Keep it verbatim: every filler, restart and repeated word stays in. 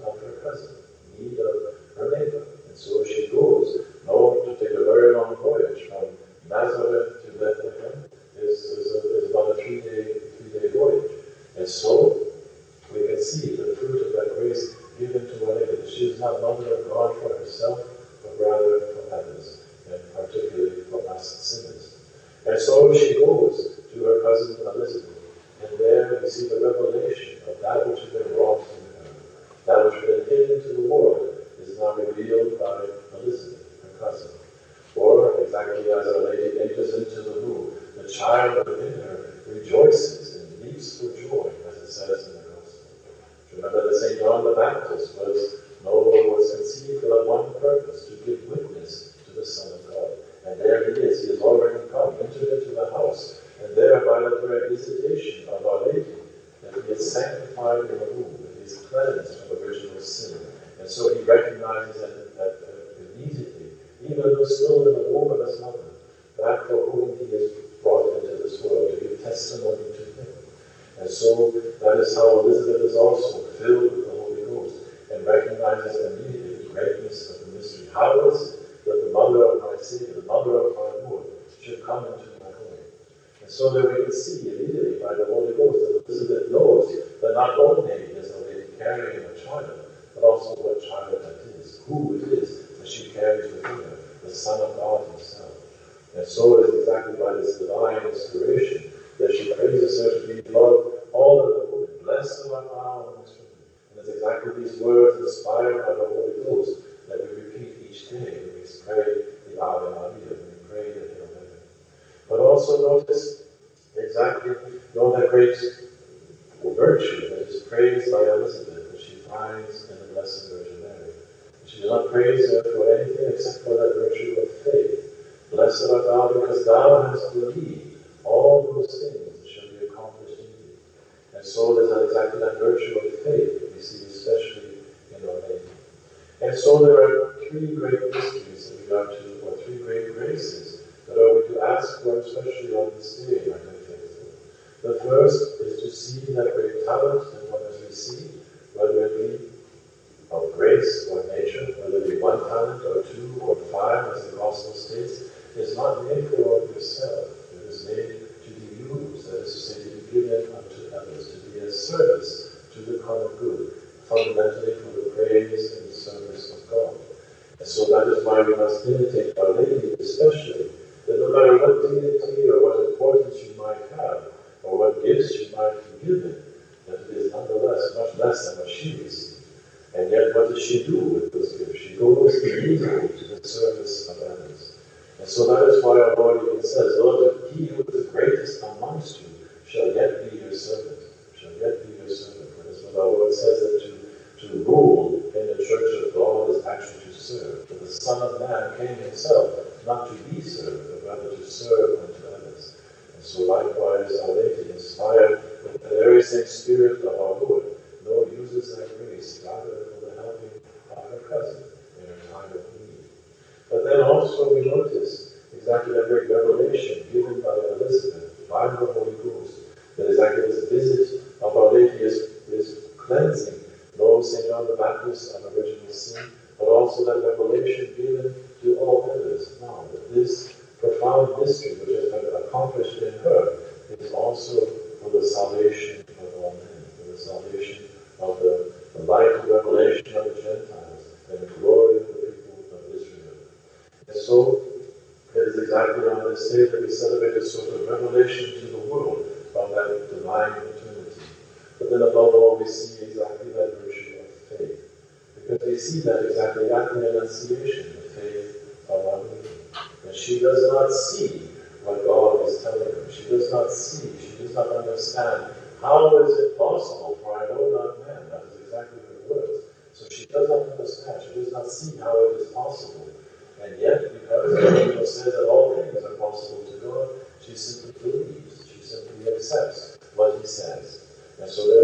of her cousin, need of her neighbor. And so she goes, no, to take a very long voyage from Nazareth to Bethlehem is, is, a, is about a three-day three-day voyage. And so we can see the fruit of that grace given to Our Lady. She is not mother of God for herself, but rather for others, and particularly for us sinners. And so she goes to her cousin Elizabeth, and there we see the revelation of that which has been wrought in her. That which has been hidden to the world is now revealed by Elizabeth, her cousin. Or, exactly as Our Lady enters into the womb, the child within her rejoices and leaps for joy, as it says in the Gospel. Remember that Saint John the Baptist was, no, was conceived with one purpose, to give witness to the Son of God. And there he is, he has already come, entered into the house, and there by the very visitation of Our Lady, that he is sanctified in the womb, that he is cleansed from original sin. And so he recognizes that, that uh, immediately, even though still in the womb of his mother, that for whom he is brought into this world, to give testimony to him. And so that is how Elizabeth is also filled with the Holy Ghost and recognizes immediately the greatness of the mystery. How is it that the mother of my Savior, the mother of my Lord, should come into my home? And so that we can see immediately by the Holy Ghost that Elizabeth knows that not only is the lady carrying a child, but also what child that is, who it is that she carries within her, the Son of God himself. And so it is exactly by this divine inspiration that she praises her to be above all of the women. Blessed are thou amongst women. And it's exactly these words inspired by the Holy Ghost that we repeat each day when we pray the Ave Maria, when we pray the Hail Mary. But also notice exactly, you know, that great virtue that is praised by Elizabeth, that she finds in the Blessed Virgin Mary. She does not praise her for anything except for that virtue of faith. Blessed art thou, because thou hast believed all those things that shall be accomplished in thee. And so there's that exactly that virtue of faith that we see especially in Our Lady. And so there are three great mysteries that we are to, or three great graces that are we to ask for, especially on this day, my dear faithful. The first is to see that great talent that one has received, whether it be of grace or nature, whether it be one talent or two or five, as the Gospel states, is not made for yourself. It is made to be used, that is to say, to be given unto others, to be a service to the common good, fundamentally for the praise and the service of God. And so that is why we must imitate Our Lady, especially, that no matter what dignity or what importance you might have, or what gifts you might be given, that it is nonetheless much less than what she received. And yet, what does she do with those gifts? She goes immediately to the service of others. And so that is why our Lord even says, Lord, he who is the greatest amongst you shall yet be your servant, shall yet be your servant. And that's what our Lord says, that to, to rule in the church of God is actually to serve. For the Son of Man came himself not to be served, but rather to serve unto others. And so likewise, Our Lady, inspired with the very same spirit of our Lord, Lord uses that grace rather for the helping of her cousin in her time of need. But then also we notice exactly that great revelation given by Elizabeth, by the Holy Ghost, that exactly this visit of Our Lady is, is cleansing those Saint John the Baptist of original sin, but also that revelation given to all others. Now, that this profound mystery which has been accomplished in her is also for the salvation of all men, for the salvation of the, the light of revelation of the Gentiles and the glory of the people of Israel. And so, it is exactly on this day that we celebrate a sort of revelation to the world of that divine eternity. But then above all, we see exactly that virtue of faith. Because we see that exactly at the Annunciation, the faith of Our Lady. And she does not see what God is telling her. She does not see, she does not understand. How is it possible? For I know not man. That is exactly her words. So she does not understand. She does not see how it is possible. And yet, because the angel says that all things are possible to God, she simply believes. She simply accepts what he says. And so